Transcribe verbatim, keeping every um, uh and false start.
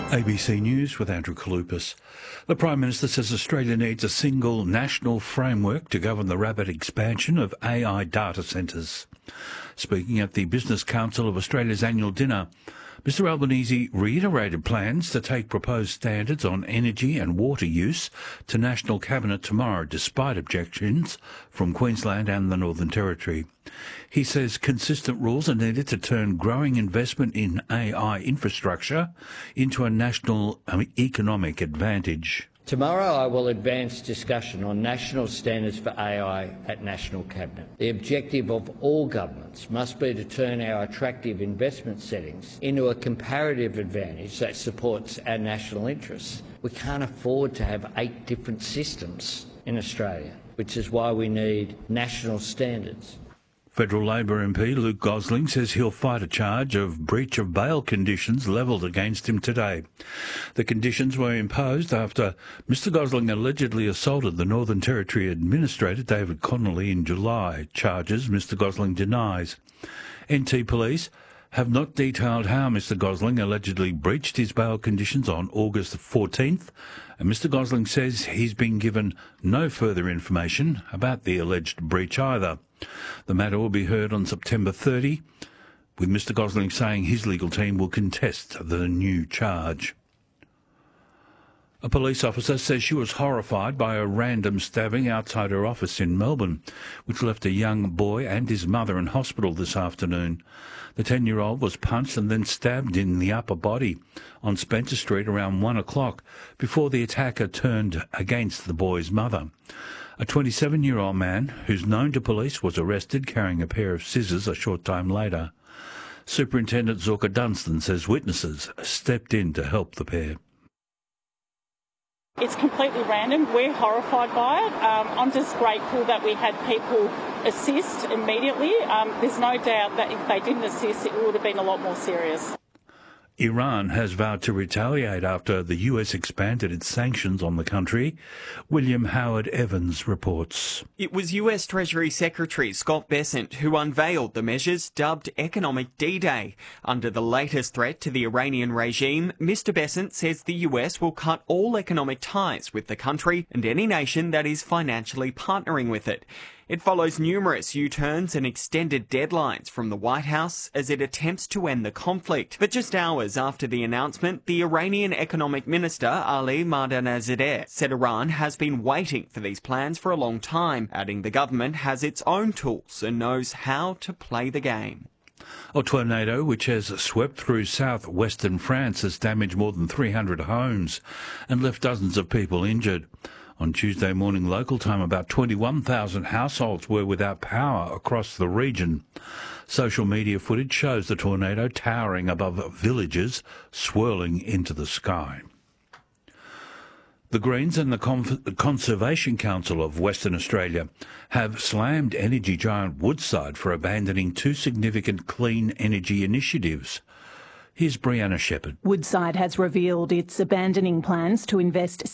A B C News with Andrew Kalupas. The Prime Minister says Australia needs a single national framework to govern the rapid expansion of A I data centres. Speaking at the Business Council of Australia's annual dinner, Mr Albanese reiterated plans to take proposed standards on energy and water use to National Cabinet tomorrow, despite objections from Queensland and the Northern Territory. He says consistent rules are needed to turn growing investment in A I infrastructure into a national economic advantage. Tomorrow I will advance discussion on national standards for A I at National Cabinet. The objective of all governments must be to turn our attractive investment settings into a comparative advantage that supports our national interests. We can't afford to have eight different systems in Australia, which is why we need national standards. Federal Labor M P Luke Gosling says he'll fight a charge of breach of bail conditions levelled against him today. The conditions were imposed after Mr Gosling allegedly assaulted the Northern Territory Administrator David Connolly in July, charges Mr Gosling denies. N T Police have not detailed how Mr Gosling allegedly breached his bail conditions on August fourteenth, and Mr Gosling says he's been given no further information about the alleged breach either. The matter will be heard on September thirtieth, with Mr Gosling saying his legal team will contest the new charge. A police officer says she was horrified by a random stabbing outside her office in Melbourne, which left a young boy and his mother in hospital this afternoon. The ten-year-old was punched and then stabbed in the upper body on Spencer Street around one o'clock before the attacker turned against the boy's mother. A twenty-seven-year-old man who's known to police was arrested carrying a pair of scissors a short time later. Superintendent Zorka Dunstan says witnesses stepped in to help the pair. It's completely random. We're horrified by it. Um, I'm just grateful that we had people assist immediately. Um, there's no doubt that if they didn't assist, it would have been a lot more serious. Iran has vowed to retaliate after the U S expanded its sanctions on the country. William Howard Evans reports. It was U S Treasury Secretary Scott Bessent who unveiled the measures dubbed Economic D-Day. Under the latest threat to the Iranian regime, Mr Bessent says the U S will cut all economic ties with the country and any nation that is financially partnering with it. It follows numerous U-turns and extended deadlines from the White House as it attempts to end the conflict. But just hours after the announcement, the Iranian Economic Minister Ali Mardanazadeh said Iran has been waiting for these plans for a long time, adding the government has its own tools and knows how to play the game. A tornado which has swept through southwestern France has damaged more than three hundred homes and left dozens of people injured. On Tuesday morning local time, about twenty-one thousand households were without power across the region. Social media footage shows the tornado towering above villages, swirling into the sky. The Greens and the Con- Conservation Council of Western Australia have slammed energy giant Woodside for abandoning two significant clean energy initiatives. Here's Brianna Shepherd. Woodside has revealed it's abandoning plans to invest